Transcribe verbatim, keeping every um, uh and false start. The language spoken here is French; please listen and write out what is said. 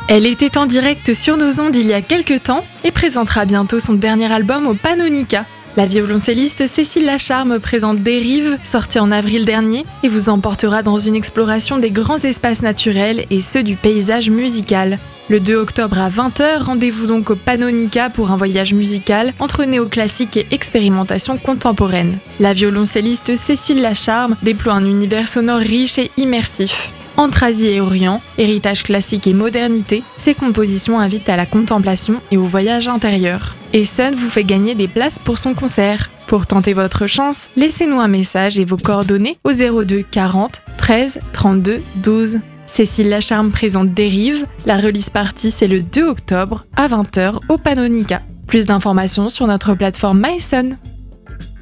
Elle était en direct sur nos ondes il y a quelques temps et présentera bientôt son dernier album au Pannonica. La violoncelliste Cécile Lacharme présente Dérive, sorti en avril dernier, et vous emportera dans une exploration des grands espaces naturels et ceux du paysage musical. Le deux octobre à vingt heures, rendez-vous donc au Pannonica pour un voyage musical entre néoclassique et expérimentation contemporaine. La violoncelliste Cécile Lacharme déploie un univers sonore riche et immersif. Entre Asie et Orient, héritage classique et modernité, ses compositions invitent à la contemplation et au voyage intérieur. Et Sun vous fait gagner des places pour son concert. Pour tenter votre chance, laissez-nous un message et vos coordonnées au zéro deux quarante treize trente-deux douze. Cécile Lacharme présente Dérive, la release party c'est le deux octobre à vingt heures au Pannonica. Plus d'informations sur notre plateforme MySun.